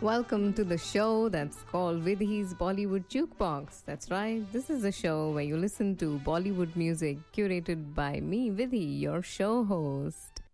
Welcome to the show that's called Vidhi's Bollywood Jukebox. That's right, this is a show where you listen to Bollywood music curated by me, Vidhi, your show host.